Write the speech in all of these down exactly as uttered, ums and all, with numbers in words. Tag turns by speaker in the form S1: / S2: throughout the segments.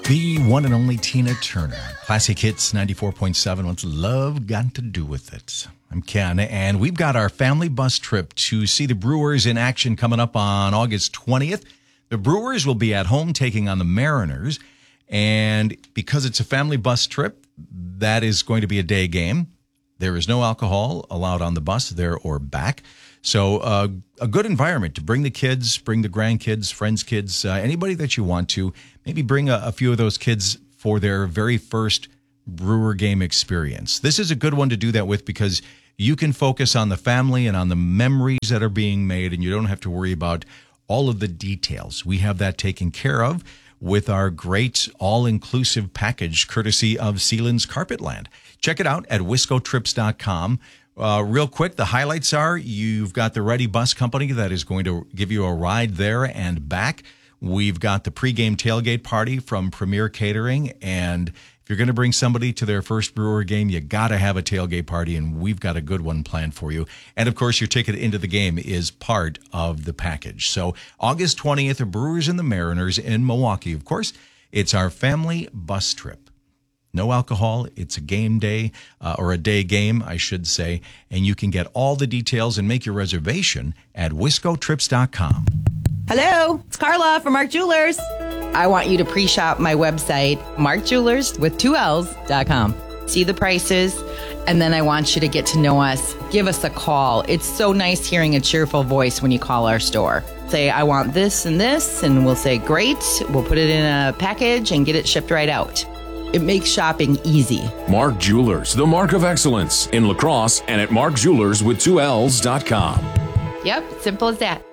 S1: The one and only Tina Turner. Classic Hits ninety-four point seven. What's love got to do with it? I'm Ken, and we've got our family bus trip to see the Brewers in action coming up on August twentieth. The Brewers will be at home taking on the Mariners, and because it's a family bus trip, that is going to be a day game. There is no alcohol allowed on the bus there or back. So uh, a good environment to bring the kids, bring the grandkids, friends' kids, uh, anybody that you want to. Maybe bring a, a few of those kids for their very first Brewer game experience. This is a good one to do that with because you can focus on the family and on the memories that are being made, and you don't have to worry about all of the details. We have that taken care of with our great all-inclusive package courtesy of Sealands Carpetland. Check it out at wisco trips dot com. Uh, real quick, the highlights are you've got the Ready Bus Company that is going to give you a ride there and back. We've got the pregame tailgate party from Premier Catering. And if you're going to bring somebody to their first Brewer game, you got to have a tailgate party, and we've got a good one planned for you. And, of course, your ticket into the game is part of the package. So August twentieth, the Brewers and the Mariners in Milwaukee. Of course, it's our family bus trip. No alcohol. It's a game day, uh, or a day game, I should say. And you can get all the details and make your reservation at wisco trips dot com.
S2: Hello, it's Carla from Mark Jewelers. I want you to pre-shop my website, mark jewelers with two L's dot com. See the prices, and then I want you to get to know us. Give us a call. It's so nice hearing a cheerful voice when you call our store. Say, I want this and this, and we'll say, great. We'll put it in a package and get it shipped right out. It makes shopping easy.
S3: Mark Jewelers, the mark of excellence in La Crosse and at mark jewelers with two L's dot com.
S2: Yep, simple as that.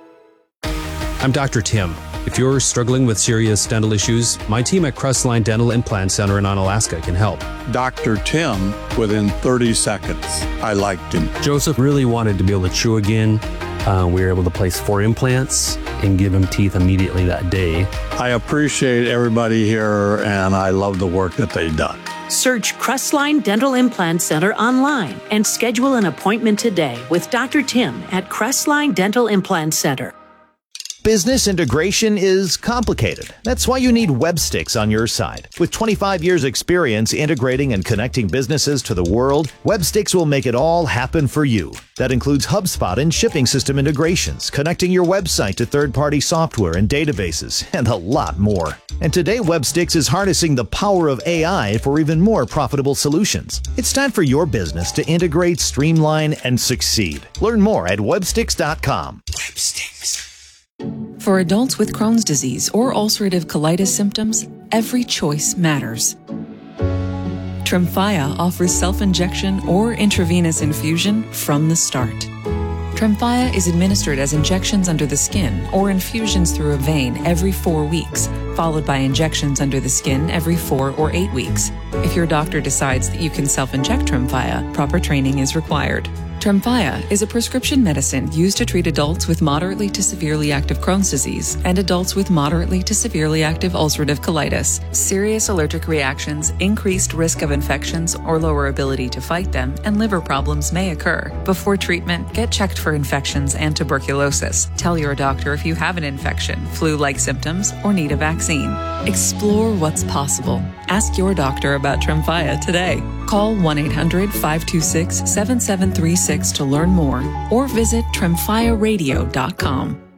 S4: I'm Doctor Tim. If you're struggling with serious dental issues, my team at Crestline Dental Implant Center in Onalaska can help.
S5: Doctor Tim, within thirty seconds, I liked him.
S4: Joseph really wanted to be able to chew again. Uh, we were able to place four implants and give him teeth immediately that day.
S5: I appreciate everybody here, and I love the work that they've done.
S6: Search Crestline Dental Implant Center online and schedule an appointment today with Doctor Tim at Crestline Dental Implant Center.
S7: Business integration is complicated. That's why you need Webstix on your side. With twenty-five years experience integrating and connecting businesses to the world, Webstix will make it all happen for you. That includes HubSpot and shipping system integrations, connecting your website to third-party software and databases, and a lot more. And today, Webstix is harnessing the power of A I for even more profitable solutions. It's time for your business to integrate, streamline, and succeed. Learn more at webstix dot com. Webstix.
S8: For adults with Crohn's disease or ulcerative colitis symptoms, every choice matters. Tremfya offers self-injection or intravenous infusion from the start. Tremfya is administered as injections under the skin or infusions through a vein every four weeks, followed by injections under the skin every four or eight weeks. If your doctor decides that you can self-inject Tremfya, proper training is required. Tremfya is a prescription medicine used to treat adults with moderately to severely active Crohn's disease and adults with moderately to severely active ulcerative colitis. Serious allergic reactions, increased risk of infections or lower ability to fight them, and liver problems may occur. Before treatment, get checked for infections and tuberculosis. Tell your doctor if you have an infection, flu-like symptoms, or need a vaccine. Explore what's possible. Ask your doctor about Tremfya today. Call one eight hundred, five two six, seven seven three six to learn more, or visit tremfya radio dot com.